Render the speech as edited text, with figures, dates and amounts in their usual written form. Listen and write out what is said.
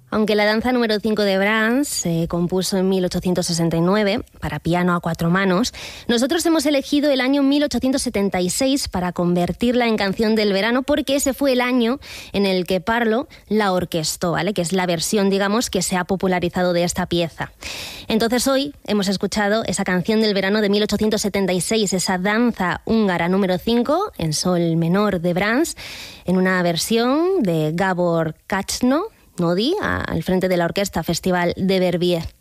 Aunque la danza número 5 de Brahms se compuso en 1869 para piano a 4 manos, nosotros hemos elegido el año 1876 para convertirla en canción del verano, porque ese fue el año en el que Parlo la orquestó, ¿vale? Que es la versión, digamos, que se ha popularizado de esta pieza. Entonces hoy hemos escuchado esa canción del verano de 1876, esa danza húngara número 5 en sol menor de Brahms, en una versión de Gábor Kácsno Nódi al frente de la Orquesta Festival de Verbier.